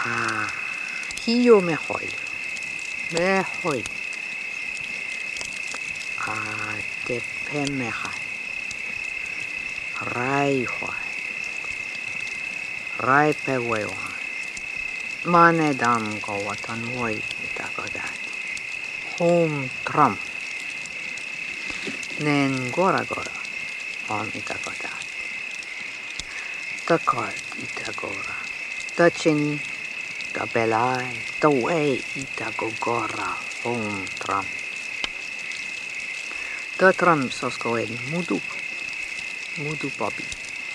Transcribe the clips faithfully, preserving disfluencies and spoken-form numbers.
Ah, hiyo me hoy. Me hoy. Ah, te pe me hai. Rai hoy. Rai pe wewa. Mane dam go watan woi ita go dat. Home tram. Nen gora gora. On ita go dat. Takart ita gora. Tachini. Ta belai. Ta way ita go gora. Home tram. Ta tram sos go en mudu. Mudu popi.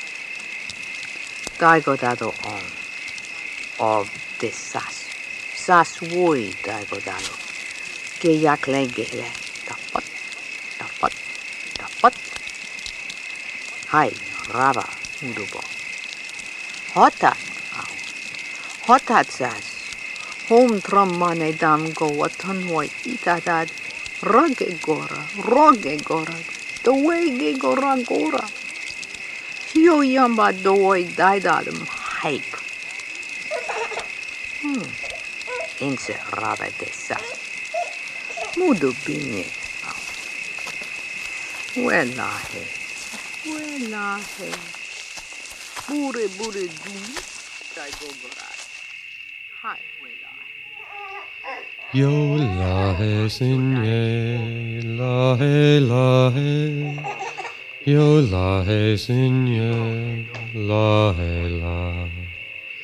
Tai go dado on. Of the sas. Sas woi tai go dado. Ke yak le gele. Tapat. Tapat. Tapat. Hai. Raba. Mudu bo. Hotat. Au. Hotat sas. Home tram mane dam go watan woi itadad. Rage gora. Roge gora. The way ge gora gora. Hio yamba doi daidadum hype. Hmm. Inse raba de sas. Mudu binye. Welahe. Welahe. Bure bure du. Tai go gora. Hai welahe. Yo lahe sinye, lahe lahe. Yo lahe sinye, lahe lahe.